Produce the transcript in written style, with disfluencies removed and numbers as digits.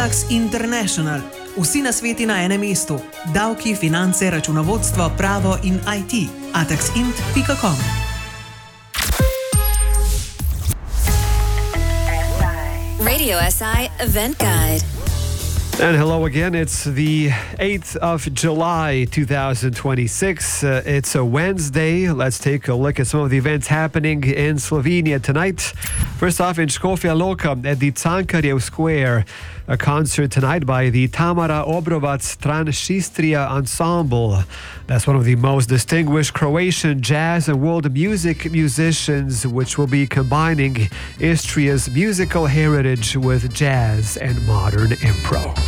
Atax International. Vsi nasveti na enem mestu. Davki, finance, računovodstvo, pravo in IT. ataxint.com. Radio SI Event Guide. And hello again. It's the 8th of July, 2026. It's a Wednesday. Let's take a look at some of the events happening in Slovenia tonight. First off, in Škofja Loka at the Cankarjev Square, a concert tonight by the Tamara Obrovac Transistria Ensemble. That's one of the most distinguished Croatian jazz and world music musicians, which will be combining Istria's musical heritage with jazz and modern improv.